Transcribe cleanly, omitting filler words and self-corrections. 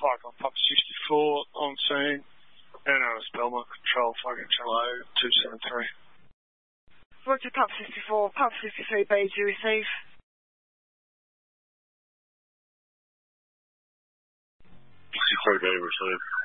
fucking Pop 64 on scene. And Belmont Control, fucking Cello 273. Roger, Pub 64, Pub 63B, do you receive? 63B, receive.